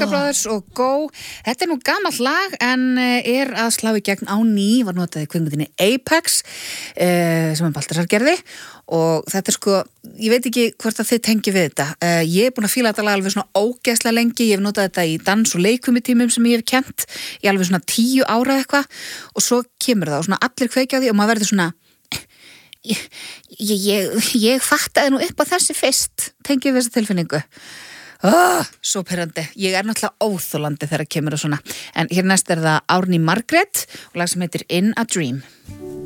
Chemical Brothers og Go. Þetta nú gamalt lag en að slá í gegn á ný, var notað í kvikmyndinni Apex sem Baltasar gerði og þetta sko, ég veit ekki hvort að þið tengi við þetta. Ég búin að fíla þetta lag alveg svona ógeðslega lengi, ég hef notað þetta í dans- og leikfimitímum sem ég hef kennt í alveg svona 10 ára eitthvað og svo kemur það og svona allir kveikja á því og maður verður svona ég fattaði nú upp á þessi fyrst, tengi við þessa tilfinningu. Svo pirrandi. Ég náttúrulega óþolandi þegar kemur og svona. En hér næst það Árný Margrét og lag sem heitir In a Dream.